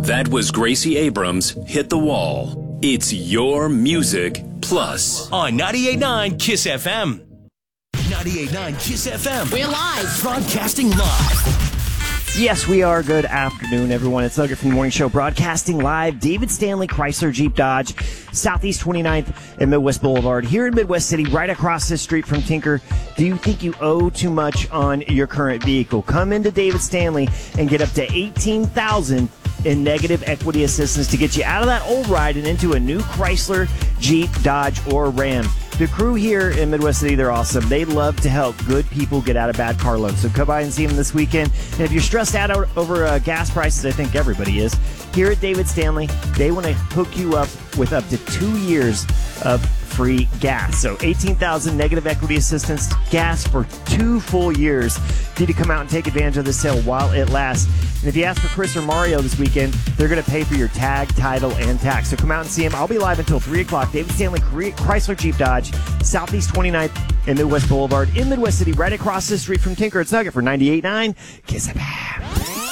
That was Gracie Abrams, Hit the Wall. It's your music plus. On 98.9 KISS FM. 98.9 KISS FM. We're live. Broadcasting live. Yes, we are. Good afternoon, everyone. It's Nugget from the Morning Show, broadcasting live. David Stanley Chrysler Jeep Dodge, Southeast 29th and Midwest Boulevard, here in Midwest City, right across the street from Tinker. Do you think you owe too much on your current vehicle? Come into David Stanley and get up to $18,000 in negative equity assistance to get you out of that old ride and into a new Chrysler, Jeep, Dodge, or Ram. The crew here in Midwest City, they're awesome. They love to help good people get out of bad car loans. So come by and see them this weekend. And if you're stressed out over gas prices, I think everybody is, here at David Stanley, they want to hook you up with up to 2 years of free gas. So $18,000 negative equity assistance, gas for 2 full years. You need to come out and take advantage of this sale while it lasts. And if you ask for Chris or Mario this weekend, they're going to pay for your tag, title, and tax. So come out and see them. I'll be live until 3 o'clock. David Stanley Chrysler Jeep Dodge, Southeast 29th and Midwest Boulevard in Midwest City, right across the street from Tinker. It's Nugget for 98.9 KISS FM.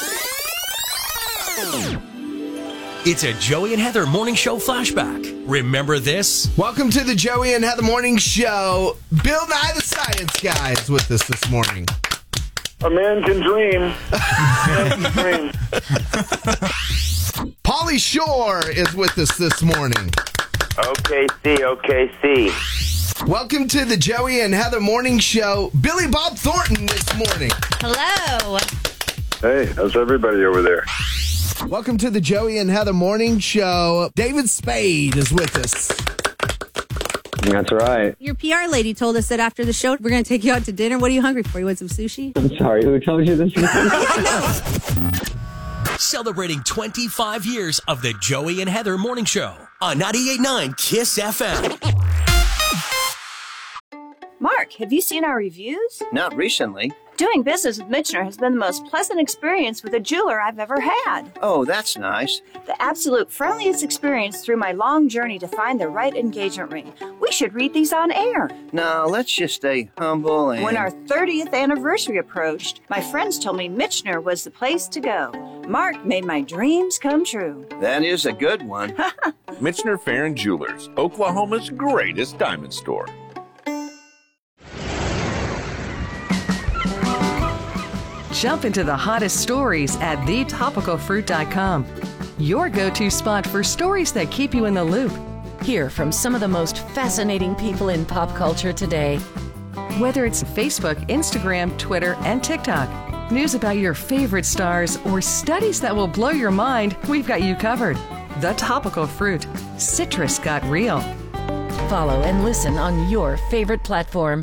It's a Joey and Heather Morning Show flashback. Remember this? Welcome to the Joey and Heather Morning Show. Bill Nye the Science Guy is with us this morning. A man can dream. Pauly Shore is with us this morning. OKC. Welcome to the Joey and Heather Morning Show. Billy Bob Thornton this morning. Hello. Hey, how's everybody over there? Welcome to the Joey and Heather Morning Show. David Spade is with us. That's right. Your PR lady told us that after the show, we're going to take you out to dinner. What are you hungry for? You want some sushi? I'm sorry, who told you this? Celebrating 25 years of the Joey and Heather Morning Show on 98.9 KISS FM. Mark, have you seen our reviews? Not recently. Doing business with Michener has been the most pleasant experience with a jeweler I've ever had. Oh, that's nice. The absolute friendliest experience through my long journey to find the right engagement ring. We should read these on air. No, let's just stay humble and... When our 30th anniversary approached, my friends told me Michener was the place to go. Mark made my dreams come true. That is a good one. Michener Fair & Jewelers, Oklahoma's greatest diamond store. Jump into the hottest stories at thetopicalfruit.com. Your go-to spot for stories that keep you in the loop. Hear from some of the most fascinating people in pop culture today. Whether it's Facebook, Instagram, Twitter, and TikTok, news about your favorite stars, or studies that will blow your mind, we've got you covered. The Topical Fruit. Citrus got real. Follow and listen on your favorite platform.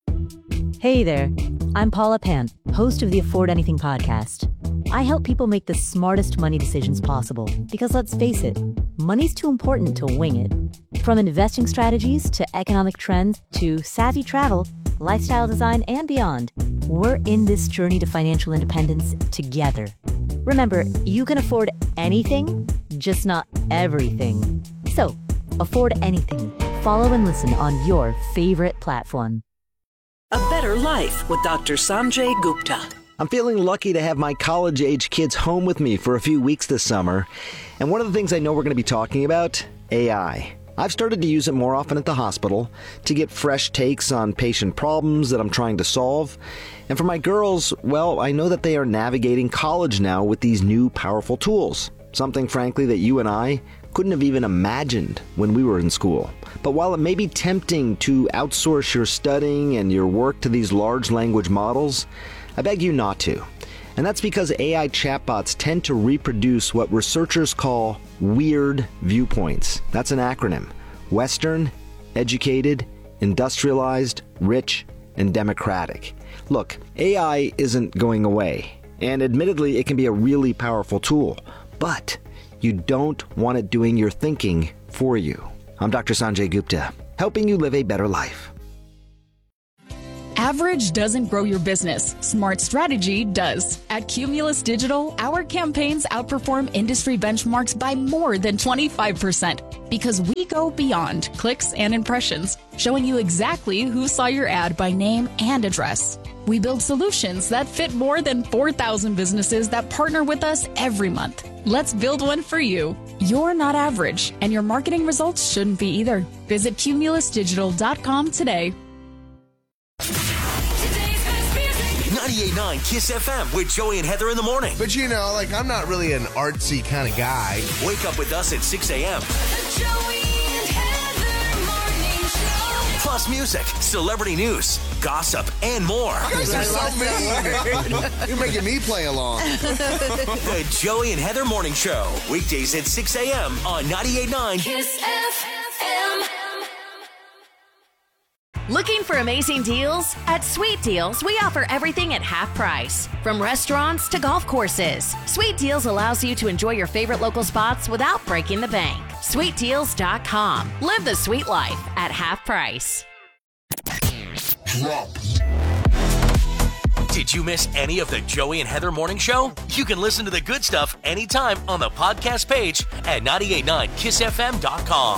Hey there. I'm Paula Pan, host of the Afford Anything podcast. I help people make the smartest money decisions possible because, let's face it, money's too important to wing it. From investing strategies to economic trends to savvy travel, lifestyle design, and beyond, we're in this journey to financial independence together. Remember, you can afford anything, just not everything. So, afford anything. Follow and listen on your favorite platform. A better life with Dr. Sanjay Gupta. I'm feeling lucky to have my college-age kids home with me for a few weeks this summer. And one of the things I know we're going to be talking about, AI. I've started to use it more often at the hospital to get fresh takes on patient problems that I'm trying to solve. And for my girls, well, I know that they are navigating college now with these new powerful tools. Something, frankly, that you and I couldn't have even imagined when we were in school. But while it may be tempting to outsource your studying and your work to these large language models, I beg you not to. And that's because AI chatbots tend to reproduce what researchers call weird viewpoints. That's an acronym. Western, educated, industrialized, rich, and democratic. Look, AI isn't going away. And admittedly, it can be a really powerful tool. But you don't want it doing your thinking for you. I'm Dr. Sanjay Gupta, helping you live a better life. Average doesn't grow your business. Smart strategy does. At Cumulus Digital, our campaigns outperform industry benchmarks by more than 25% because we go beyond clicks and impressions, showing you exactly who saw your ad by name and address. We build solutions that fit more than 4,000 businesses that partner with us every month. Let's build one for you. You're not average, and your marketing results shouldn't be either. Visit cumulusdigital.com today. 98.9 KISS FM with Joey and Heather in the morning. But you know, like, I'm not really an artsy kind of guy. Wake up with us at 6 a.m. The Joey and Heather Morning Show. Plus music, celebrity news, gossip, and more. You guys are so mean. You're making me play along. The Joey and Heather Morning Show. Weekdays at 6 a.m. on 98.9 KISS FM. Looking for amazing deals? At Sweet Deals, we offer everything at half price. From restaurants to golf courses, Sweet Deals allows you to enjoy your favorite local spots without breaking the bank. SweetDeals.com. Live the sweet life at half price. Did you miss any of the Joey and Heather Morning Show? You can listen to the good stuff anytime on the podcast page at 989kissfm.com.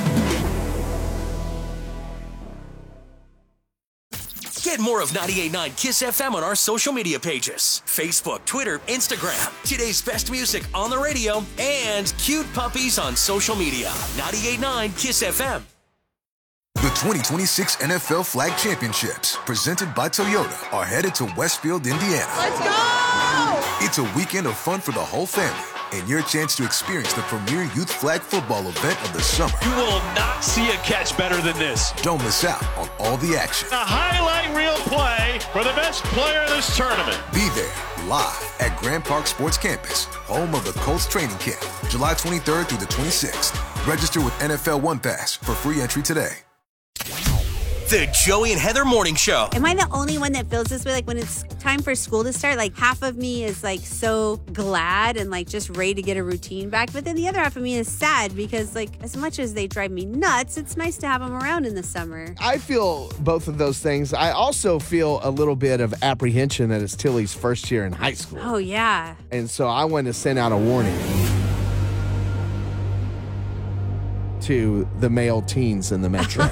Get more of 98.9 KISS FM on our social media pages. Facebook, Twitter, Instagram. Today's best music on the radio and cute puppies on social media. 98.9 KISS FM. The 2026 NFL Flag Championships, presented by Toyota, are headed to Westfield, Indiana. Let's go! It's a weekend of fun for the whole family and your chance to experience the premier youth flag football event of the summer. You will not see a catch better than this. Don't miss out on all the action. A highlight reel play for the best player of this tournament. Be there live at Grand Park Sports Campus, home of the Colts training camp, July 23rd through the 26th. Register with NFL One Pass for free entry today. The Joey and Heather Morning Show. Am I the only one that feels this way? Like when it's time for school to start, like half of me is like so glad and like just ready to get a routine back. But then the other half of me is sad because like as much as they drive me nuts, it's nice to have them around in the summer. I feel both of those things. I also feel a little bit of apprehension that it's Tilly's first year in high school. Oh, yeah. And so I wanted to send out a warning to the male teens in the metro.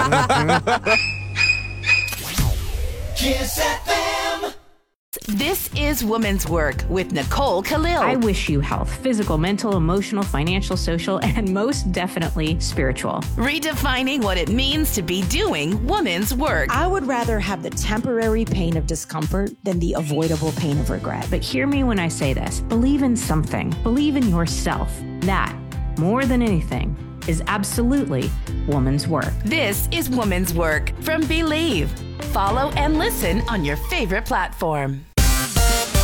KISS FM. This is Woman's Work with Nicole Khalil. I wish you health, physical, mental, emotional, financial, social, and most definitely spiritual. Redefining what it means to be doing woman's work. I would rather have the temporary pain of discomfort than the avoidable pain of regret. But hear me when I say this. Believe in something. Believe in yourself. That, more than anything, is absolutely woman's work. This is Woman's Work from Believe. Follow and listen on your favorite platform.